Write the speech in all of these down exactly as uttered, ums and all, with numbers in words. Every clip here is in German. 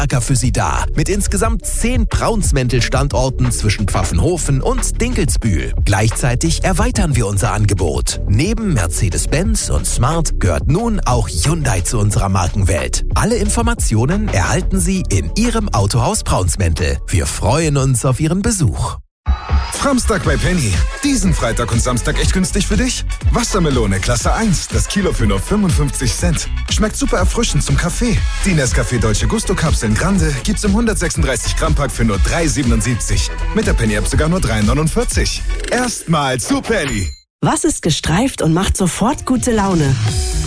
Handwerker für Sie da. Mit insgesamt zehn Braunsmäntel-Standorten zwischen Pfaffenhofen und Dinkelsbühl. Gleichzeitig erweitern wir unser Angebot. Neben Mercedes-Benz und Smart gehört nun auch Hyundai zu unserer Markenwelt. Alle Informationen erhalten Sie in Ihrem Autohaus Braunsmäntel. Wir freuen uns auf Ihren Besuch. Framstag bei Penny. Diesen Freitag und Samstag echt günstig für dich? Wassermelone Klasse eins, das Kilo für nur fünfundfünfzig Cent. Schmeckt super erfrischend zum Kaffee. Die Nescafé Dolce Gusto Kapseln Grande gibt's im hundertsechsunddreißig Gramm Pack für nur drei siebenundsiebzig. Mit der Penny App sogar nur drei neunundvierzig. Erstmal zu Penny. Was ist gestreift und macht sofort gute Laune?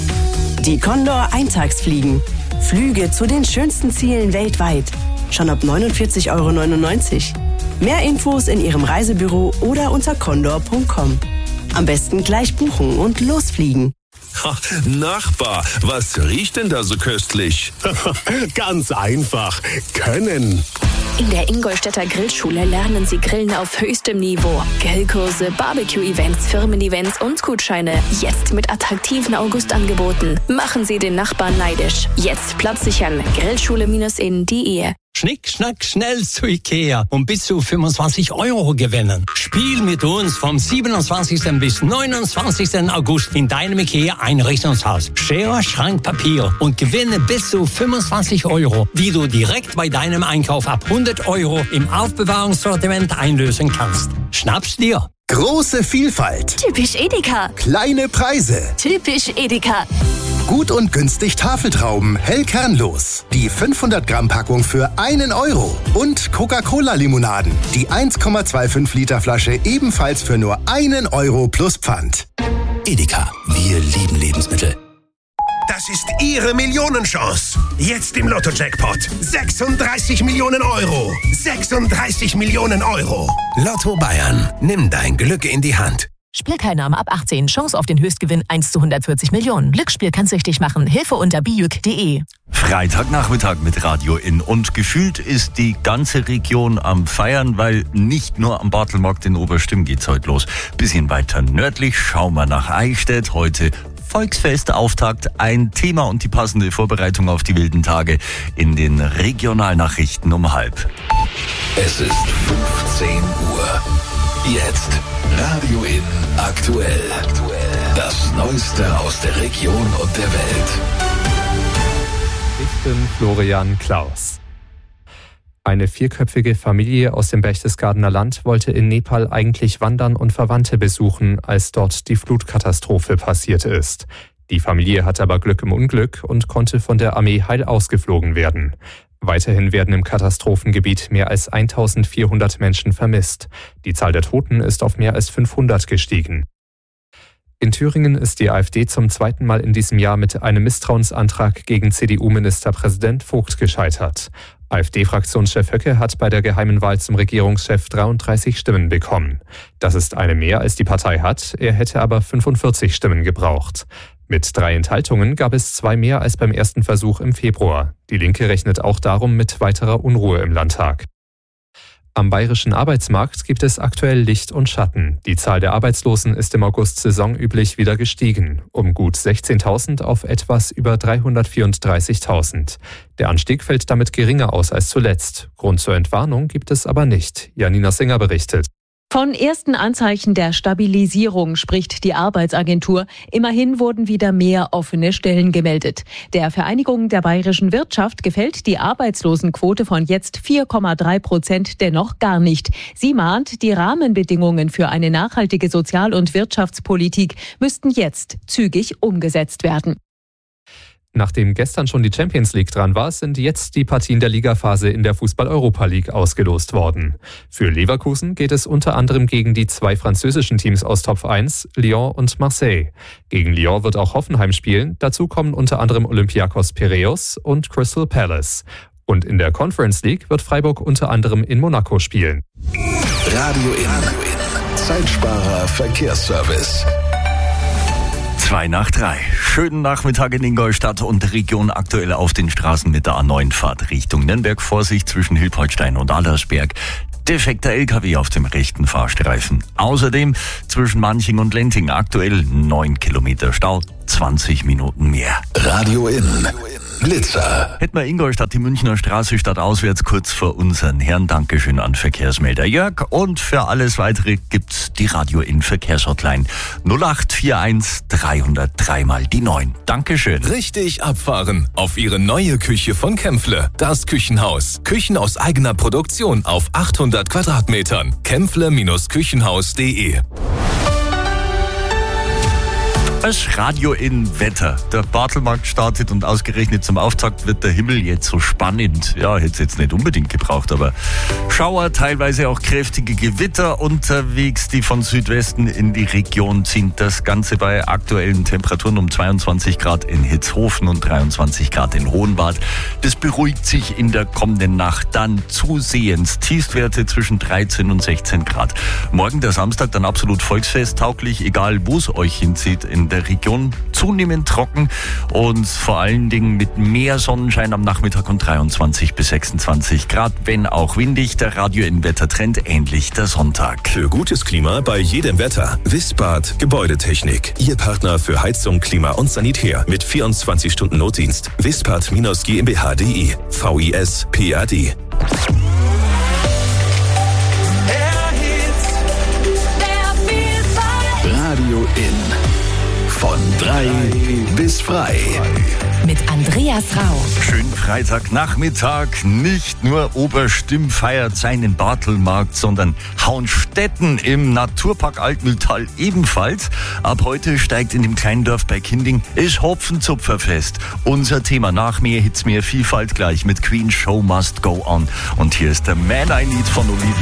Die Condor Eintagsfliegen. Flüge zu den schönsten Zielen weltweit. Schon ab neunundvierzig Euro neunundneunzig. Mehr Infos in Ihrem Reisebüro oder unter condor punkt com. Am besten gleich buchen und losfliegen. Ha, Nachbar, was riecht denn da so köstlich? Ganz einfach. Können. In der Ingolstädter Grillschule lernen Sie Grillen auf höchstem Niveau. Grillkurse, Barbecue-Events, Firmen-Events und Gutscheine. Jetzt mit attraktiven Augustangeboten. Machen Sie den Nachbarn neidisch. Jetzt Platz sichern. Grillschule in punkt de. Schnick, schnack, schnell zu Ikea und bis zu fünfundzwanzig Euro gewinnen. Spiel mit uns vom siebenundzwanzigsten bis neunundzwanzigsten August in deinem Ikea-Einrichtungshaus. Schere, Schrank, Papier und gewinne bis zu fünfundzwanzig Euro, die du direkt bei deinem Einkauf ab hundert Euro im Aufbewahrungssortiment einlösen kannst. Schnapp's dir! Große Vielfalt. Typisch Edeka. Kleine Preise. Typisch Edeka. Gut und günstig Tafeltrauben, hell kernlos. Die fünfhundert Gramm Packung für einen Euro. Und Coca-Cola-Limonaden. Die eins Komma fünfundzwanzig Liter Flasche ebenfalls für nur einen Euro plus Pfand. Edeka, wir lieben Lebensmittel. Das ist Ihre Millionenchance. Jetzt im Lotto-Jackpot. sechsunddreißig Millionen Euro. sechsunddreißig Millionen Euro. Lotto Bayern, nimm dein Glück in die Hand. Spielteilnahme ab achtzehn. Chance auf den Höchstgewinn eins zu hundertvierzig Millionen. Glücksspiel kann süchtig machen. Hilfe unter bijuk punkt de. Freitagnachmittag mit Radio In. Und gefühlt ist die ganze Region am Feiern, weil nicht nur am Bartelmarkt in Oberstimm geht's heute los. Bisschen weiter nördlich schauen wir nach Eichstätt. Heute Volksfestauftakt, ein Thema und die passende Vorbereitung auf die wilden Tage in den Regionalnachrichten um halb. Es ist fünfzehn Uhr. Jetzt Radio In aktuell. Das Neueste aus der Region und der Welt. Ich bin Florian Klaus. Eine vierköpfige Familie aus dem Berchtesgadener Land wollte in Nepal eigentlich wandern und Verwandte besuchen, als dort die Flutkatastrophe passiert ist. Die Familie hatte aber Glück im Unglück und konnte von der Armee heil ausgeflogen werden. Weiterhin werden im Katastrophengebiet mehr als eintausendvierhundert Menschen vermisst. Die Zahl der Toten ist auf mehr als fünfhundert gestiegen. In Thüringen ist die AfD zum zweiten Mal in diesem Jahr mit einem Misstrauensantrag gegen C D U-Ministerpräsident Vogt gescheitert. AfD-Fraktionschef Höcke hat bei der geheimen Wahl zum Regierungschef dreiunddreißig Stimmen bekommen. Das ist eine mehr, als die Partei hat, er hätte aber fünfundvierzig Stimmen gebraucht. Mit drei Enthaltungen gab es zwei mehr als beim ersten Versuch im Februar. Die Linke rechnet auch darum mit weiterer Unruhe im Landtag. Am bayerischen Arbeitsmarkt gibt es aktuell Licht und Schatten. Die Zahl der Arbeitslosen ist im August saisonüblich wieder gestiegen, um gut sechzehntausend auf etwas über dreihundertvierunddreißigtausend. Der Anstieg fällt damit geringer aus als zuletzt. Grund zur Entwarnung gibt es aber nicht. Janina Singer berichtet. Von ersten Anzeichen der Stabilisierung spricht die Arbeitsagentur. Immerhin wurden wieder mehr offene Stellen gemeldet. Der Vereinigung der bayerischen Wirtschaft gefällt die Arbeitslosenquote von jetzt vier Komma drei Prozent dennoch gar nicht. Sie mahnt, die Rahmenbedingungen für eine nachhaltige Sozial- und Wirtschaftspolitik müssten jetzt zügig umgesetzt werden. Nachdem gestern schon die Champions League dran war, sind jetzt die Partien der Ligaphase in der Fußball-Europa League ausgelost worden. Für Leverkusen geht es unter anderem gegen die zwei französischen Teams aus Top eins, Lyon und Marseille. Gegen Lyon wird auch Hoffenheim spielen. Dazu kommen unter anderem Olympiakos Piräus und Crystal Palace. Und in der Conference League wird Freiburg unter anderem in Monaco spielen. Radio In. Zeitsparer Verkehrsservice. Zwei nach drei. Schönen Nachmittag in Ingolstadt und Region, aktuell auf den Straßen mit der A neun Fahrt Richtung Nürnberg. Vorsicht zwischen Hilpoltstein und Allersberg. Defekter L K W auf dem rechten Fahrstreifen. Außerdem zwischen Manching und Lenting aktuell neun Kilometer Stau. zwanzig Minuten mehr. Radio In. Blitzer. Hätten wir Ingolstadt, die Münchner Straße statt auswärts kurz vor unseren Herren. Dankeschön an Verkehrsmelder Jörg. Und für alles Weitere gibt's die Radio In Verkehrshotline null acht vier eins dreihundert drei mal die neun. Dankeschön. Richtig abfahren auf Ihre neue Küche von Kämpfle. Das Küchenhaus. Küchen aus eigener Produktion auf achthundert Quadratmetern. kämpfle Küchenhaus punkt de. Das Radio in Wetter. Der Bartelmarkt startet und ausgerechnet zum Auftakt wird der Himmel jetzt so spannend. Ja, hätte es jetzt nicht unbedingt gebraucht, aber Schauer, teilweise auch kräftige Gewitter unterwegs, die von Südwesten in die Region ziehen. Das Ganze bei aktuellen Temperaturen um zweiundzwanzig Grad in Hitzhofen und dreiundzwanzig Grad in Hohenbad. Das beruhigt sich in der kommenden Nacht dann zusehends. Tiefstwerte zwischen dreizehn und sechzehn Grad. Morgen der Samstag dann absolut volksfesttauglich, egal wo es euch hinzieht in der Region, zunehmend trocken und vor allen Dingen mit mehr Sonnenschein am Nachmittag und dreiundzwanzig bis sechsundzwanzig Grad, wenn auch windig. Der Radio in Wettertrend ähnlich der Sonntag. Für gutes Klima bei jedem Wetter. Wisbad Gebäudetechnik. Ihr Partner für Heizung, Klima und Sanitär mit vierundzwanzig Stunden Notdienst. Wisbad GmbH punkt de. V I S P A D. Radio In. Von drei bis frei. Mit Andreas Rau. Schönen Freitagnachmittag. Nicht nur Oberstimm feiert seinen Bartelmarkt, sondern Hauenstetten im Naturpark Altmühltal ebenfalls. Ab heute steigt in dem kleinen Dorf bei Kinding das Hopfenzupferfest. Unser Thema nach mehr Hits, mehr Vielfalt gleich mit Queen Show Must Go On. Und hier ist der Man I Need von Olivia.